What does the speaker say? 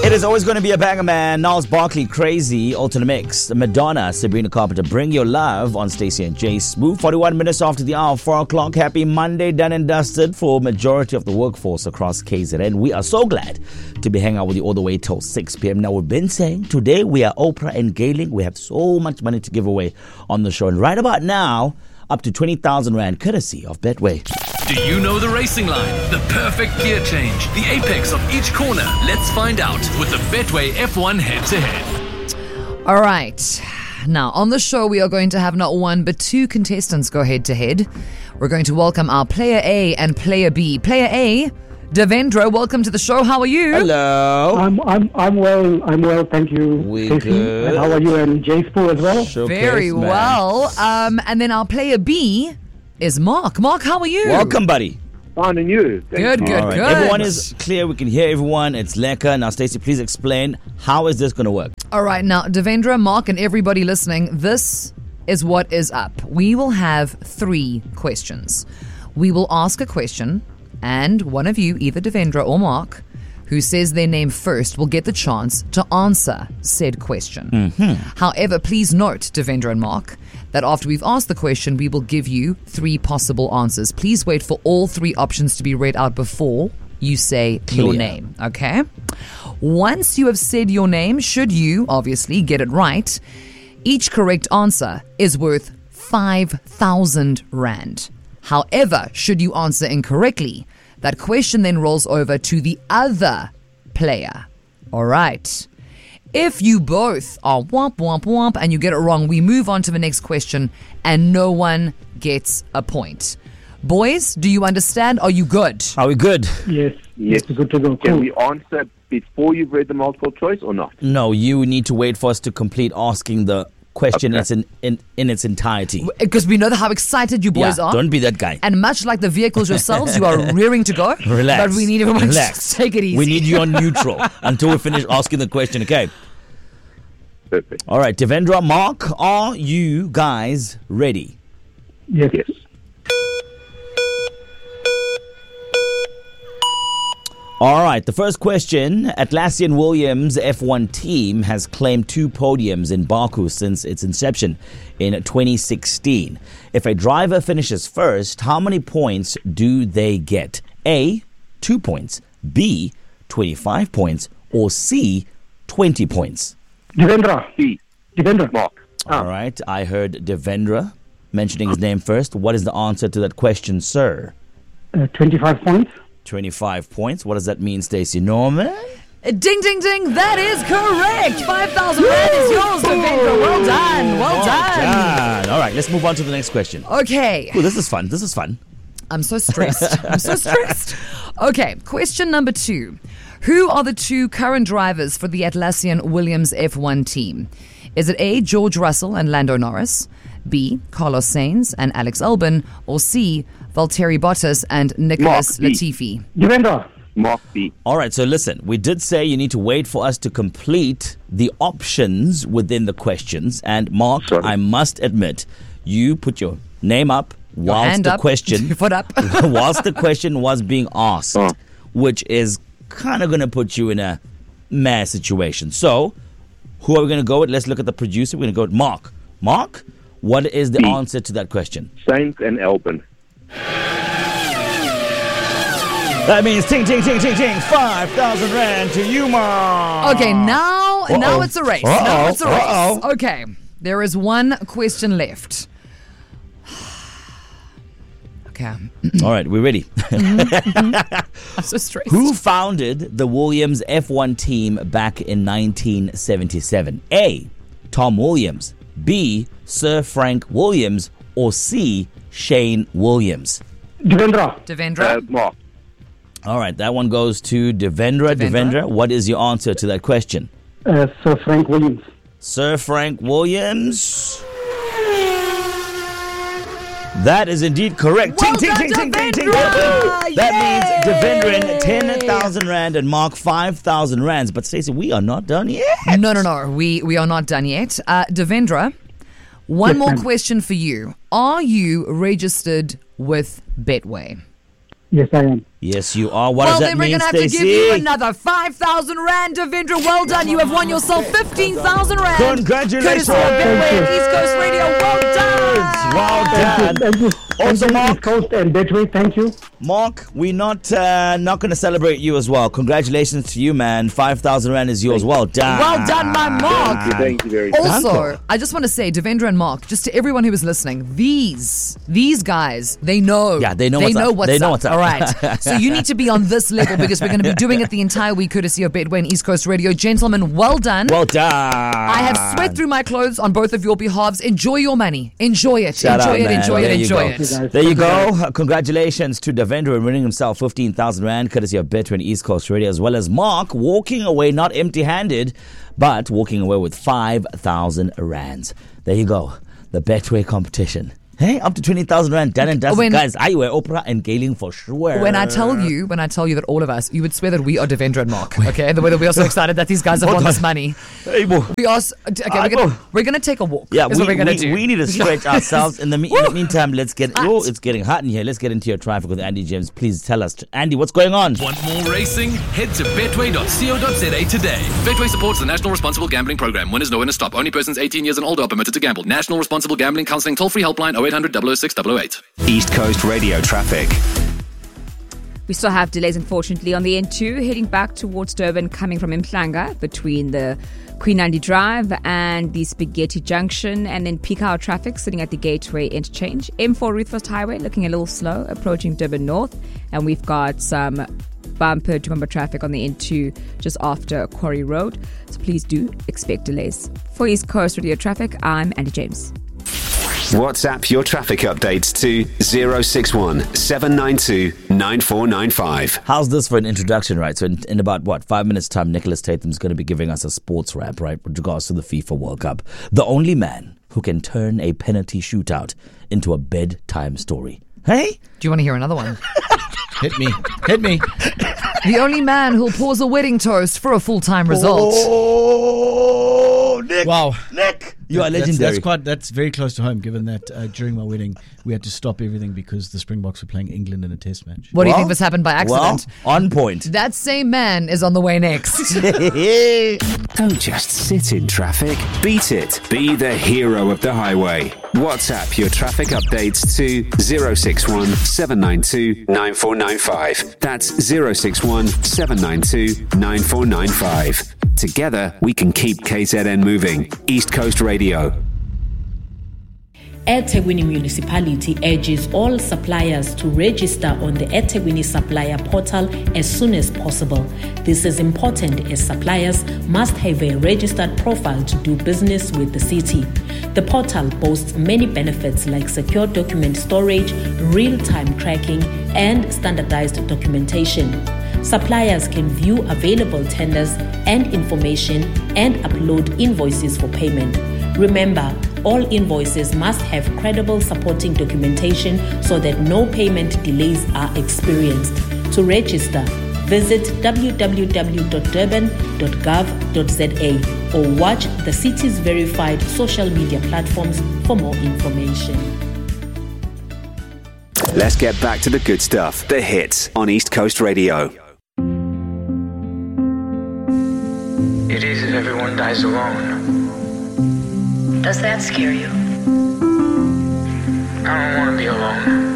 It is always going to be a banger, man. Niles Barkley, Crazy, Ultimate Mix, Madonna, Sabrina Carpenter, Bring Your Love on Stacey and Jay Smooth. 41 minutes after the hour, 4 o'clock. Happy Monday, done and dusted for majority of the workforce across KZN. We are so glad to be hanging out with you all the way till 6 p.m. Now, we've been saying today we are Oprah and Gailing. We have so much money to give away on the show. And right about now, up to 20,000 Rand, courtesy of Betway. Do you know the racing line? The perfect gear change? The apex of each corner? Let's find out with the Betway F1 head-to-head. All right. Now, on the show, we are going to have not one, but two contestants go head-to-head. We're going to welcome our Player A and Player B. Player A, Devendra, welcome to the show. How are you? Hello. I'm well, thank you. We Stacey. good. And how are you, and Jay Spoo as well? Showcase, Very man. well. And then our Player B is Mark. Mark, how are you? Welcome, buddy. Fine, and you? Good. All right. Everyone is clear. We can hear everyone. It's Lekka. Now, Stacey, please explain, how is this going to work? All right. Now, Devendra, Mark, and everybody listening, this is what is up. We will have 3 questions. We will ask a question, and one of you, either Devendra or Mark, who says their name first will get the chance to answer said question. However, please note, Devendra and Mark, that after we've asked the question, we will give you 3 possible answers. Please wait for all 3 options to be read out before you say your Clear. name, okay? Once you have said your name, should you obviously get it right, each correct answer is worth 5,000 Rand. However, should you answer incorrectly, that question then rolls over to the other player. All right. If you both are womp, womp, womp, and you get it wrong, we move on to the next question, and no one gets a point. Boys, do you understand? Are you good? Are we good? Yes, good to go. Can Cool. we answer before you've read the multiple choice or not? No, you need to wait for us to complete asking the question in its entirety. Because we know how excited you boys are. Don't be that guy. And much like the vehicles yourselves, you are rearing to go. Relax. But we need everyone Relax. to take it easy. We need you on neutral until we finish asking the question, okay? Perfect. All right, Devendra, Mark, are you guys ready? Yes. Yes. All right, the first question. Atlassian Williams F1 team has claimed 2 podiums in Baku since its inception in 2016. If a driver finishes first, how many points do they get? A, 2 points. B, 25 points. Or C, 20 points. Devendra. B. Devendra. Mark. All right, I heard Devendra mentioning his name first. What is the answer to that question, sir? 25 points. 25 points. What does that mean, Stacey Norman? Ding, ding, ding. That is correct. 5,000 Rand is yours, Devendra. Well done. Well done. All right, let's move on to the next question. Okay. Ooh, this is fun. This is fun. I'm so stressed. Okay, question number 2. Who are the 2 current drivers for the Atlassian Williams F1 team? Is it A, George Russell and Lando Norris, B, Carlos Sainz and Alex Albon, or C, Valtteri Bottas and Nicholas Mark, B. Latifi? Devendra. Mark B. All right, so listen, we did say you need to wait for us to complete the options within the questions. And Mark, Sorry. I must admit, you put your name up whilst hand the up, question your foot up. whilst the question was being asked, Oh. which is kind of going to put you in a meh situation. So, who are we going to go with? Let's look at the producer. We're going to go with Mark. Mark, what is the B. answer to that question? Sainz and Albon. That means ting, ting, ting, ting, ting, 5,000 Rand to you, Mark. Okay, now it's a race. Now it's a race. Uh-oh. Okay, there is one question left. Okay, All right, we're ready. I'm so stressed. Who founded the Williams F1 team back in 1977? A, Tom Williams. B, Sir Frank Williams. Or C, Shane Williams. Devendra? Mark. All right, that one goes to Devendra. Devendra, what is your answer to that question? Sir Frank Williams. Sir Frank Williams. That is indeed correct. Well ting, ting, done, ting, ting, ting, ting. Devendra! That Yay! means Devendra 10,000 Rand and Mark 5,000 Rands. But Stacey, we are not done yet. No. We are not done yet. Devendra, one more question for you. Are you registered with Betway? Yes, I am. Yes, you are. What Well, does then that we're mean, going to have to Stacey? give you another 5,000 Rand, Devendra. Well done. You have won yourself 15,000 Rand. Congratulations. Courtesy of Betway and East Coast Radio. Well done. Well done. Thank you. Also, Thank you, Mark. East Coast and Betway. Thank you. Mark, we're not going to celebrate you as well. Congratulations to you, man. 5,000 Rand is yours. Well done. Well done, my Mark. Thank you very much. Also, Danko. I just want to say, Devendra and Mark, just to everyone who is listening, these guys, they know. Yeah, they know They what's know up. what's They know up. what's up. All right. So you need to be on this level because we're going to be doing it the entire week, courtesy of Betway and East Coast Radio. Gentlemen, well done. Well done. I have sweat through my clothes on both of your behalves. Enjoy your money. Enjoy it. Shout enjoy out, it. man. Enjoy There it. you Enjoy go. it. Guys, There you thank go. Congratulations to Devendra winning himself 15,000 Rand, courtesy of Betway and East Coast Radio, as well as Mark walking away not empty-handed, but walking away with 5,000 Rands. There you go. The Betway competition. Hey, up to 20,000 Rand done and dusted. Guys, I wear Oprah and Gayling for sure. When I tell you that all of us, you would swear that we are Devendra and Mark. Okay, the way that we are so excited that these guys have won this money. Hey, boy. We are. We're gonna take a walk. Yeah, is what we're gonna do. we need to stretch ourselves. In the meantime, let's get. Oh, it's getting hot in here. Let's get into your traffic with Andy James. Please tell us, Andy, what's going on? Want more racing? Head to betway.co.za today. Betway supports the National Responsible Gambling Program. Winners know when to stop. Only persons 18 years and older are permitted to gamble. National Responsible Gambling Counseling toll-free helpline 0800 006 008. East Coast Radio traffic. We still have delays, unfortunately, on the N2 heading back towards Durban, coming from Mhlanga between the Queen Andy Drive and the Spaghetti Junction, and then peak hour traffic sitting at the Gateway Interchange. M4 Ruthfest Highway looking a little slow, approaching Durban North, and we've got some bumper to bumper traffic on the N2 just after Quarry Road. So please do expect delays. For East Coast Radio Traffic, I'm Andy James. WhatsApp your traffic updates to 061 792 9495. How's this for an introduction, right? So in about, 5 minutes' time, Nicholas Tatham's going to be giving us a sports rap, right, with regards to the FIFA World Cup. The only man who can turn a penalty shootout into a bedtime story. Hey? Do you want to hear another one? Hit me. Hit me. The only man who'll pause a wedding toast for a full-time result. Oh, Nick. Wow. Nick. You are That's legendary. That's very close to home, given that during my wedding we had to stop everything because the Springboks were playing England in a test match. What do you think this happened by accident? Well, on point. That same man is on the way next. Don't just sit in traffic. Beat it. Be the hero of the highway. WhatsApp your traffic updates to 061 792 9495. That's 061 792 9495. Together, we can keep KZN moving. East Coast Radio. eThekwini Municipality urges all suppliers to register on the eThekwini Supplier Portal as soon as possible. This is important as suppliers must have a registered profile to do business with the city. The portal boasts many benefits like secure document storage, real-time tracking, and standardized documentation. Suppliers can view available tenders and information and upload invoices for payment. Remember, all invoices must have credible supporting documentation so that no payment delays are experienced. To register, visit www.durban.gov.za or watch the city's verified social media platforms for more information. Let's get back to the good stuff. The hits on East Coast Radio. It is if everyone dies alone. Does that scare you? I don't want to be alone.